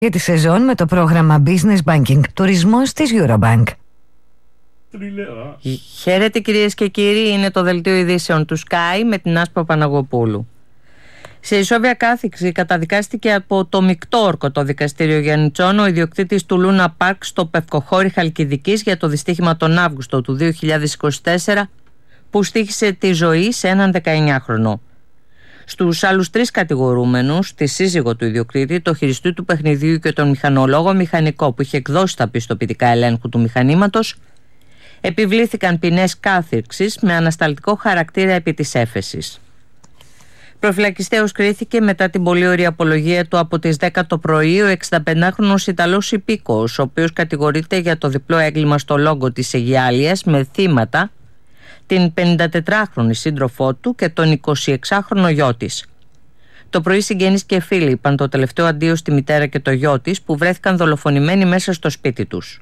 για τη σεζόν με το πρόγραμμα Business Banking Τουρισμός της Eurobank. Χαίρετε κυρίες και κύριοι, είναι το δελτίο ειδήσεων του Sky με την Άσπα Παναγοπούλου. Σε ισόβια κάθιξη καταδικάστηκε από το μεικτό όρκο το δικαστήριο Γιαννιτσών ο ιδιοκτήτης του Λούνα Πάρκ στο Πευκοχώρι Χαλκιδικής για το δυστύχημα τον Αύγουστο του 2024 που στοίχησε τη ζωή σε έναν 19χρονο. Στους άλλους τρεις κατηγορούμενους, τη σύζυγο του ιδιοκτήτη, το χειριστή του παιχνιδιού και τον μηχανολόγο μηχανικό που είχε εκδώσει τα πιστοποιητικά ελέγχου του μηχανήματος, επιβλήθηκαν ποινές κάθυρξης με ανασταλτικό χαρακτήρα επί της έφεσης. Προφυλακιστέως κρίθηκε μετά την πολύ ωραία απολογία του από τις 10 το πρωί ο 65χρονος Ιταλός υπήκοος, ο οποίος κατηγορείται για το διπλό έγκλημα στο Λόγκο της Αιγιάλειας με θύματα την 54χρονη σύντροφό του και τον 26χρονο γιο της. Το πρωί συγγενείς και φίλοι είπαν το τελευταίο αντίο στη μητέρα και το γιο της που βρέθηκαν δολοφονημένοι μέσα στο σπίτι τους.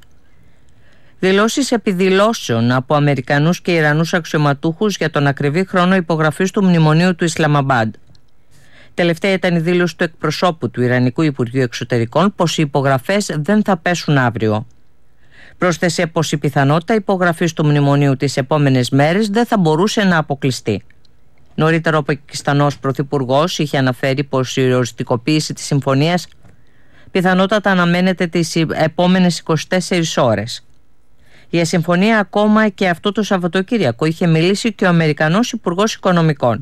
Δηλώσεις επιδηλώσεων από Αμερικανούς και Ιρανούς αξιωματούχους για τον ακριβή χρόνο υπογραφής του μνημονίου του Ισλαμαμπάντ. Τελευταία ήταν η δήλωση του εκπροσώπου του Ιρανικού Υπουργείου Εξωτερικών πως οι υπογραφές δεν θα πέσουν αύριο. Πρόσθεσε πως η πιθανότητα υπογραφής του μνημονίου τις επόμενες μέρες δεν θα μπορούσε να αποκλειστεί. Νωρίτερα ο Πακιστανός πρωθυπουργός είχε αναφέρει πως η οριστικοποίηση της συμφωνίας πιθανότατα αναμένεται τις επόμενες 24 ώρες. Για συμφωνία ακόμα και αυτό το Σαββατοκύριακο είχε μιλήσει και ο Αμερικανός Υπουργός Οικονομικών.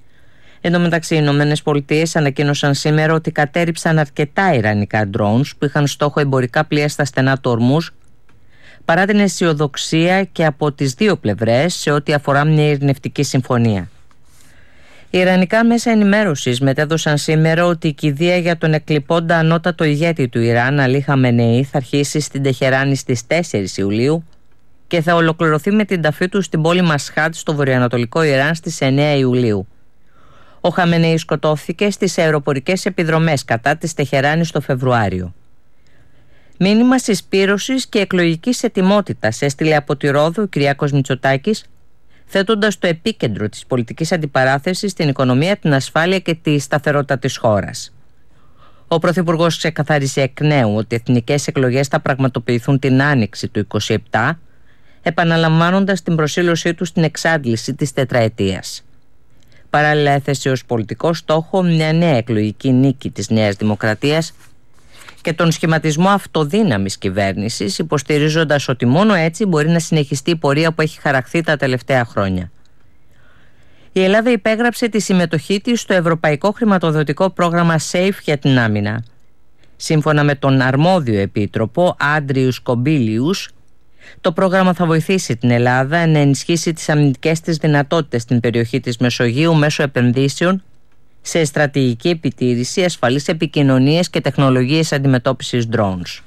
Εν τω μεταξύ, οι ΗΠΑ ανακοίνωσαν σήμερα ότι κατέρριψαν αρκετά ιρανικά drones που είχαν στόχο εμπορικά πλοία στα στενά του Ορμούζ, παρά την αισιοδοξία και από τις δύο πλευρές σε ό,τι αφορά μια ειρηνευτική συμφωνία. Οι ιρανικά μέσα ενημέρωσης μετέδωσαν σήμερα ότι η κηδεία για τον εκλειπώντα ανώτατο ηγέτη του Ιράν, Αλί Χαμενεή, θα αρχίσει στην Τεχεράνη στις 4 Ιουλίου και θα ολοκληρωθεί με την ταφή του στην πόλη Μασχάτ στο βορειοανατολικό Ιράν στις 9 Ιουλίου. Ο Χαμενεή σκοτώθηκε στις αεροπορικές επιδρομές κατά της Τεχεράνης το Φεβρουάριο. Μήνυμα συσπήρωσης και εκλογικής ετοιμότητας έστειλε από τη Ρόδο ο Κυριάκος Μητσοτάκης, θέτοντας το επίκεντρο της πολιτικής αντιπαράθεσης στην οικονομία, την ασφάλεια και τη σταθερότητα της χώρας. Ο Πρωθυπουργός ξεκαθάρισε εκ νέου ότι οι εθνικές εκλογές θα πραγματοποιηθούν την άνοιξη του 2027, επαναλαμβάνοντας την προσήλωσή του στην εξάντληση της τετραετίας. Παράλληλα έθεσε ως πολιτικό στόχο μια νέα εκλογική νίκη της Νέας Δημοκρατίας και τον σχηματισμό αυτοδύναμης κυβέρνησης, υποστηρίζοντας ότι μόνο έτσι μπορεί να συνεχιστεί η πορεία που έχει χαραχθεί τα τελευταία χρόνια. Η Ελλάδα υπέγραψε τη συμμετοχή της στο Ευρωπαϊκό Χρηματοδοτικό Πρόγραμμα SAFE για την άμυνα. Σύμφωνα με τον αρμόδιο επίτροπο Άντριους Κομπίλιους, το πρόγραμμα θα βοηθήσει την Ελλάδα να ενισχύσει τις αμυντικές της δυνατότητες στην περιοχή της Μεσογείου μέσω επενδύσεων σε στρατηγική επιτήρηση, ασφαλείς επικοινωνίες και τεχνολογίες αντιμετώπισης drones.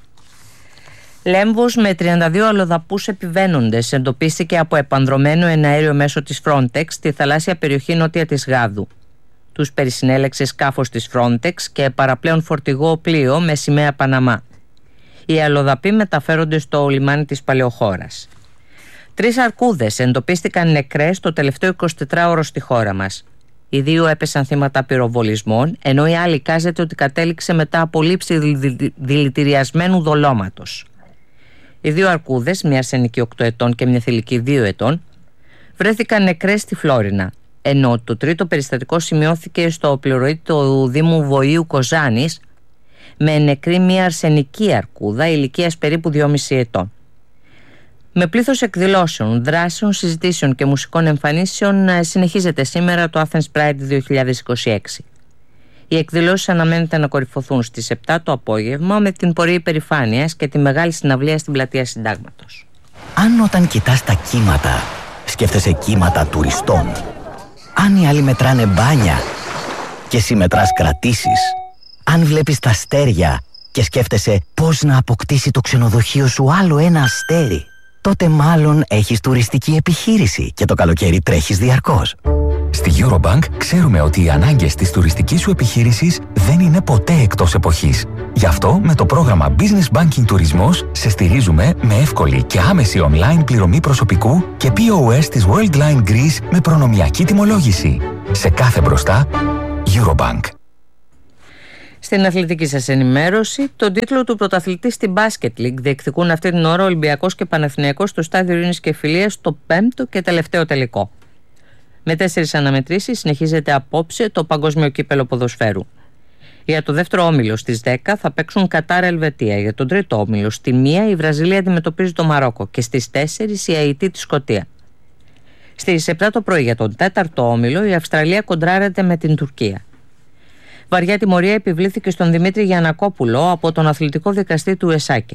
Λέμβος με 32 αλλοδαπούς επιβαίνοντες εντοπίστηκε από επανδρωμένο εναέριο μέσο της Frontex στη θαλάσσια περιοχή νότια της Γάδου. Τους περισυνέλεξε σκάφος της Frontex και παραπλέον φορτηγό πλοίο με σημαία Παναμά. Οι αλλοδαποί μεταφέρονται στο λιμάνι της Παλαιοχώρας. 3 αρκούδες εντοπίστηκαν νεκρές το τελευταίο 24ωρο στη χώρα μας. Οι 2 έπεσαν θύματα πυροβολισμών, ενώ η άλλη εικάζεται ότι κατέληξε μετά από λήψη δηλητηριασμένου δολώματος. Οι 2 αρκούδες, μια αρσενική 8 ετών και μια θηλυκή 2 ετών, βρέθηκαν νεκρές στη Φλόρινα, ενώ το τρίτο περιστατικό σημειώθηκε στο πληρωή του Δήμου Βοήου Κοζάνης, με νεκρή μια αρσενική αρκούδα ηλικίας περίπου 2,5 ετών. Με πλήθος εκδηλώσεων, δράσεων, συζητήσεων και μουσικών εμφανίσεων συνεχίζεται σήμερα το Athens Pride 2026. Οι εκδηλώσεις αναμένεται να κορυφωθούν στις 7 το απόγευμα με την πορεία υπερηφάνειας και τη μεγάλη συναυλία στην πλατεία Συντάγματος. Αν όταν κοιτάς τα κύματα, σκέφτεσαι κύματα τουριστών. Αν οι άλλοι μετράνε μπάνια και εσύ μετράς κρατήσεις. Αν βλέπεις τα αστέρια και σκέφτεσαι πώς να αποκτήσει το ξενοδοχείο σου άλλο ένα αστέρι, τότε μάλλον έχεις τουριστική επιχείρηση και το καλοκαίρι τρέχεις διαρκώς. Στη Eurobank ξέρουμε ότι οι ανάγκες της τουριστικής σου επιχείρησης δεν είναι ποτέ εκτός εποχής. Γι' αυτό με το πρόγραμμα Business Banking Τουρισμός σε στηρίζουμε με εύκολη και άμεση online πληρωμή προσωπικού και POS της Worldline Greece με προνομιακή τιμολόγηση. Σε κάθε μπροστά, Eurobank. Στην αθλητική σας ενημέρωση, τον τίτλο του πρωταθλητή στην Basket League διεκδικούν αυτή την ώρα Ολυμπιακός και Παναθηναϊκός στο στάδιο Ειρήνης και Φιλίας στο 5ο και τελευταίο τελικό. Με 4 αναμετρήσεις συνεχίζεται απόψε το Παγκόσμιο Κύπελλο Ποδοσφαίρου. Για το δεύτερο όμιλο στις 10 θα παίξουν Κατάρ Ελβετία. Για τον τρίτο όμιλο στη 1 η Βραζιλία αντιμετωπίζει το Μαρόκο και στις 4 η Αϊτή τη Σκωτία. Στις 7 το πρωί για τον τέταρτο όμιλο η Αυστραλία κοντράρεται με την Τουρκία. Βαριά τιμωρία επιβλήθηκε στον Δημήτρη Γιαννακόπουλο από τον αθλητικό δικαστή του ΕΣΑΚΕ.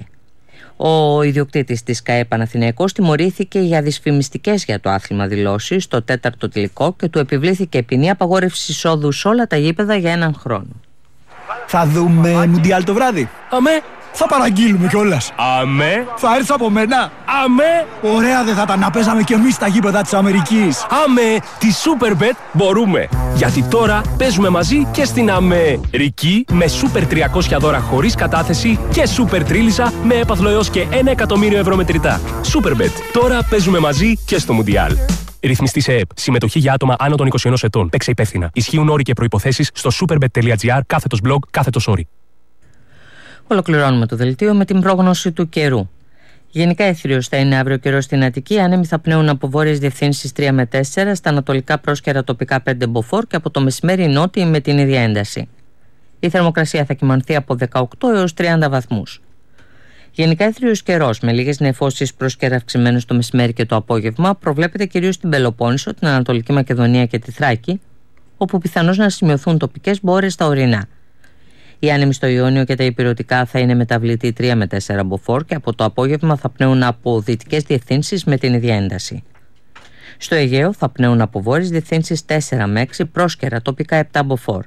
Ο ιδιοκτήτης της ΚΑΕ Παναθηναϊκός τιμωρήθηκε για δυσφημιστικές για το άθλημα δηλώσεις στο τέταρτο τελικό και του επιβλήθηκε ποινή απαγόρευση εισόδου σε όλα τα γήπεδα για 1 χρόνο. Θα δούμε Μουντιάλ το βράδυ. Αμέ. Θα παραγγείλουμε κιόλας. Αμέ. Θα έρθει από μένα. Αμέ. Ωραία δεν θα ήταν να παίζαμε κι εμείς στα γήπεδα της Αμερικής. Αμέ. Τη Superbet μπορούμε. Γιατί τώρα παίζουμε μαζί και στην Αμερική με Super 300 δώρα χωρίς κατάθεση και Super Τρίλισσα με έπαθλο έως και 1 εκατομμύριο ευρώ μετρητά. Superbet. Τώρα παίζουμε μαζί και στο Μουντιάλ. Ρυθμιστή σε ΕΕΠ. Συμμετοχή για άτομα άνω των 21 ετών. Παίξε υπεύθυνα. Ισχύουν όροι και προϋποθέσεις στο superbet.gr/blog/όροι. Ολοκληρώνουμε το δελτίο με την πρόγνωση του καιρού. Γενικά αιθρίος θα είναι αύριο καιρό στην Αττική. Άνεμοι θα πνέουν από βόρειες διευθύνσεις 3 με 4, στα ανατολικά πρόσκαιρα τοπικά 5 μποφόρ και από το μεσημέρι νότιοι με την ίδια ένταση. Η θερμοκρασία θα κυμανθεί από 18 έως 30 βαθμούς. Γενικά αιθρίος καιρός με λίγες νεφώσεις πρόσκαιρα αυξημένες το μεσημέρι και το απόγευμα προβλέπεται κυρίως στην Πελοπόννησο, την Ανατολική Μακεδονία και τη Θράκη, όπου πιθανώς να σημειωθούν τοπικές μπόρες στα ορεινά. Οι άνεμοι στο Ιόνιο και τα Ηπειρωτικά θα είναι μεταβλητοί 3 με 4 μποφόρ και από το απόγευμα θα πνέουν από δυτικές διευθύνσεις με την ίδια ένταση. Στο Αιγαίο θα πνέουν από βόρειες διευθύνσεις 4 με 6, πρόσκαιρα τοπικά 7 μποφόρ.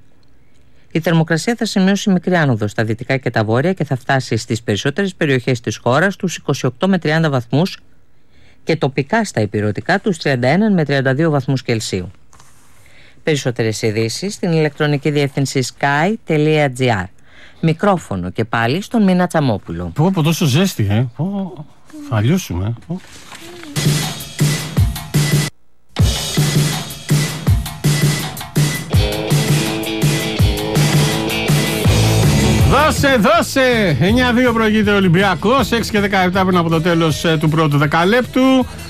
Η θερμοκρασία θα σημειώσει μικρή άνοδο στα δυτικά και τα βόρεια και θα φτάσει στις περισσότερες περιοχές της χώρας τους 28 με 30 βαθμούς και τοπικά στα Ηπειρωτικά τους 31 με 32 βαθμούς Κελσίου. Περισσότερες ειδήσεις στην ηλεκτρονική διεύθυνση sky.gr. Μικρόφωνο και πάλι στον Μίνα Τσαμόπουλο. Πω τόσο ζέστη, θα λιώσουμε. Δώσε! 9-2 προηγείται ο Ολυμπιακός, 6 και 17 πριν από το τέλος του πρώτου δεκαλέπτου.